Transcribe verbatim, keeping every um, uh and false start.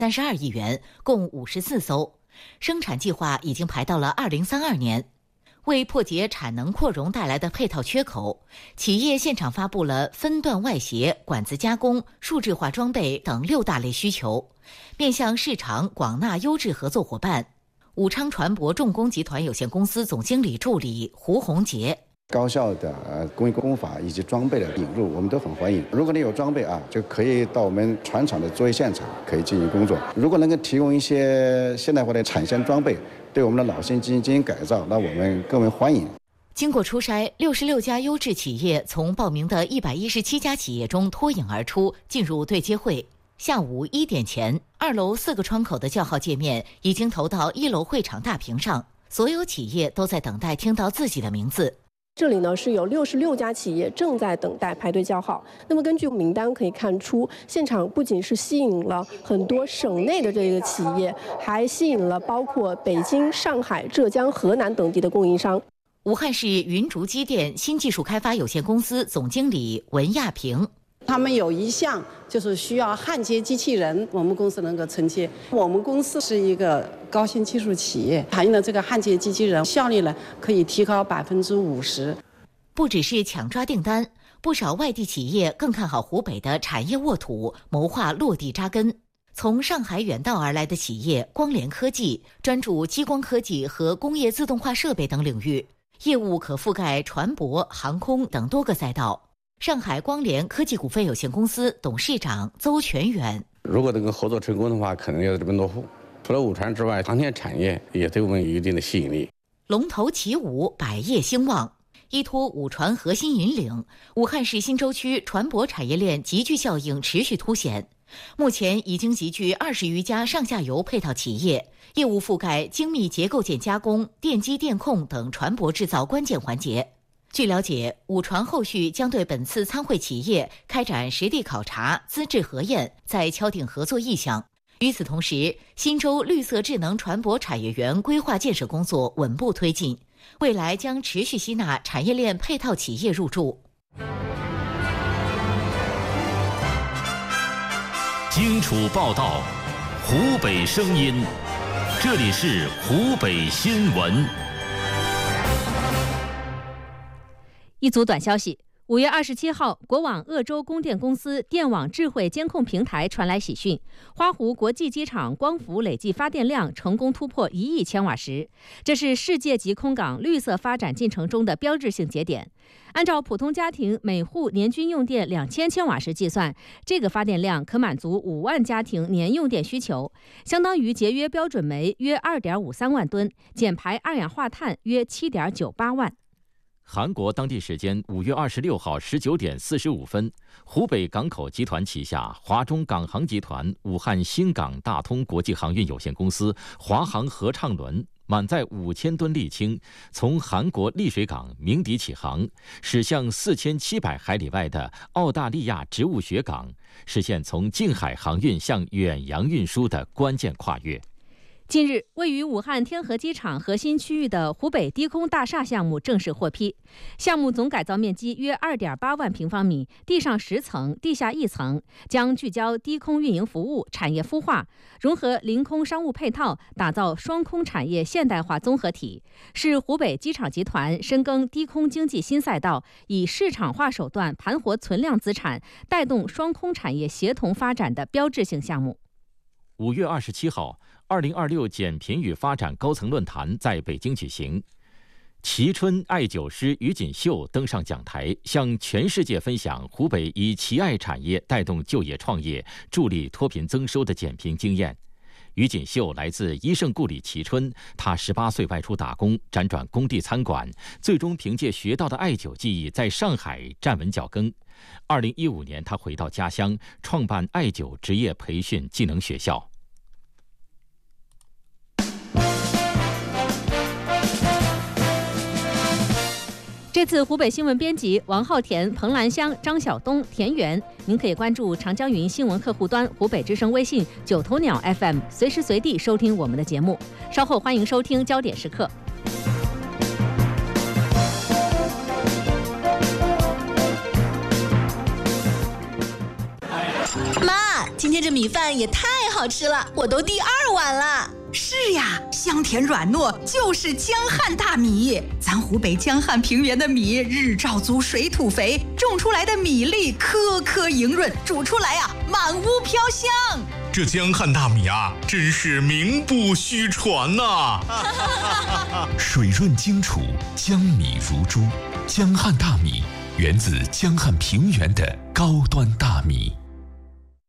三十二亿元，共五十四艘，生产计划已经排到了二零三二年。为破解产能扩容带来的配套缺口，企业现场发布了分段外协、管子加工、数字化装备等六大类需求，面向市场广纳优质合作伙伴。武昌船舶重工集团有限公司总经理助理胡宏杰： 高效的呃工艺工法以及装备的引入，我们都很欢迎。如果你有装备啊，就可以到我们船厂的作业现场可以进行工作。如果能够提供一些现代化的产线装备，对我们的老线进行改造，那我们更为欢迎。 经过初筛，六十六家优质企业从报名的一百一十七家企业中脱颖而出，进入对接会。下午一点前，二楼四个窗口的叫号界面已经投到一楼会场大屏上，所有企业都在等待听到自己的名字。 这里呢是有六十六家企业正在等待排队叫号。那么根据名单可以看出，现场不仅是吸引了很多省内的这个企业，还吸引了包括北京、上海、浙江、河南等地的供应商。 武汉市云竹机电新技术开发有限公司总经理文亚平： 他们有一项就是需要焊接机器人，我们公司能够承接。我们公司是一个高新技术企业，采用的这个焊接机器人效率呢可以提高百分之五十。 不只是抢抓订单，不少外地企业更看好湖北的产业沃土，谋划落地扎根。从上海远道而来的企业光联科技，专注激光科技和工业自动化设备等领域，业务可覆盖船舶、航空等多个赛道。上海光联科技股份有限公司董事长邹全远： 如果能够合作成功的话，可能有这么多户。除了武船之外，航天产业也对我们有一定的吸引力。 龙头起舞，百业兴旺。依托武船核心引领，武汉市新洲区船舶产业链集聚效应持续凸显。目前已经集聚二十余家上下游配套企业，业务覆盖精密结构件加工、电机电控等船舶制造关键环节。据了解，武船后续将对本次参会企业开展实地考察、资质核验，再敲定合作意向。与此同时，新洲绿色智能船舶产业园规划建设工作稳步推进，未来将持续吸纳产业链配套企业入驻。 荆楚报道，湖北声音，这里是湖北新闻。 一组短消息：五月二十七号，国网鄂州供电公司电网智慧监控平台传来喜讯，花湖国际机场光伏累计发电量成功突破一亿千瓦时，这是世界级空港绿色发展进程中的标志性节点。按照普通家庭每户年均用电两千千瓦时计算，这个发电量可满足五万家庭年用电需求，相当于节约标准煤约二点五三万吨，减排二氧化碳约七点九八万。 韩国当地时间五月二十六号十九点四十五分，湖北港口集团旗下华中港航集团武汉新港大通国际航运有限公司华航合畅轮满载五千吨沥青，从韩国丽水港鸣笛起航，驶向四千七百海里外的澳大利亚植物学港，实现从近海航运向远洋运输的关键跨越。 近日，位于武汉天河机场核心区域的湖北低空大厦项目正式获批。项目总改造面积约 二点八万平方米，地上十层，地下一层，将聚焦低空运营服务、产业孵化，融合临空商务配套，打造双空产业现代化综合体，是湖北机场集团深耕低空经济新赛道，以市场化手段盘活存量资产，带动双空产业协同发展的标志性项目。 五月二十七号。二零二六减贫与发展高层论坛在北京举行，蕲春艾灸师于锦绣登上讲台，向全世界分享湖北以蕲艾产业带动就业创业、助力脱贫增收的减贫经验。于锦绣来自一胜故里蕲春，他十八岁外出打工，辗转工地餐馆，最终凭借学到的艾灸技艺，在上海站稳脚跟。二零一五年，他回到家乡，创办艾灸职业培训技能学校。 这次湖北新闻编辑王浩田、彭兰香、张晓东、田园，您可以关注长江云新闻客户端、湖北之声微信、九头鸟 F M， 随时随地收听我们的节目。稍后欢迎收听焦点时刻。 妈，今天这这米饭也太好吃了，我都第二碗了。 是呀，香甜软糯，就是江汉大米。咱湖北江汉平原的米日照足，水土肥，种出来的米粒颗颗莹润，煮出来啊满屋飘香。 这江汉大米啊，真是名不虚传呐、 啊！水润精储，江米如珠。江汉大米源自江汉平原的高端大米。